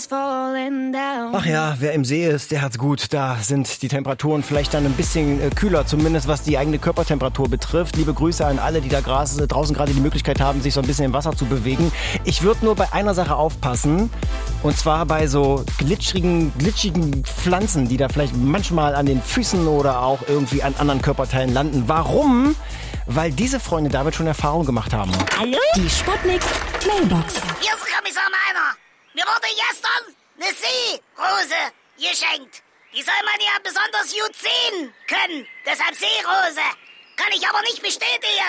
Ach ja, wer im See ist, der hat's gut. Da sind die Temperaturen vielleicht dann ein bisschen kühler, zumindest was die eigene Körpertemperatur betrifft. Liebe Grüße an alle, die da draußen gerade die Möglichkeit haben, sich so ein bisschen im Wasser zu bewegen. Ich würde nur bei einer Sache aufpassen, und zwar bei so glitschigen Pflanzen, die da vielleicht manchmal an den Füßen oder auch irgendwie an anderen Körperteilen landen. Warum? Weil diese Freunde damit schon Erfahrung gemacht haben. Hallo? Die Sputnik Mailbox. Hier ist Kommissar Meiner. Mir wurde gestern eine Seerose geschenkt. Die soll man ja besonders gut sehen können. Deshalb Seerose. Kann ich aber nicht bestätigen.